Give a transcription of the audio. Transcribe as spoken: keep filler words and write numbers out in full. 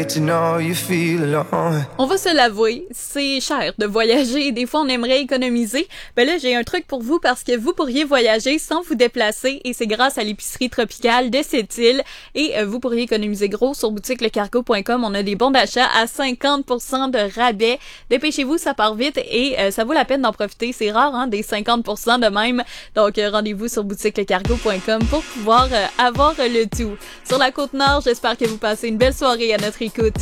On va se l'avouer, c'est cher de voyager et des fois on aimerait économiser. Ben là, j'ai un truc pour vous parce que vous pourriez voyager sans vous déplacer et c'est grâce à l'épicerie tropicale de cette île et euh, vous pourriez économiser gros sur boutique le cargo point com. On a des bons d'achat à cinquante pour cent de rabais. Dépêchez-vous, ça part vite et euh, ça vaut la peine d'en profiter. C'est rare, hein, des cinquante pour cent de même. Donc euh, rendez-vous sur boutique le cargo point com pour pouvoir euh, avoir euh, le tout. Sur la Côte-Nord, j'espère que vous passez une belle soirée à notre écoute.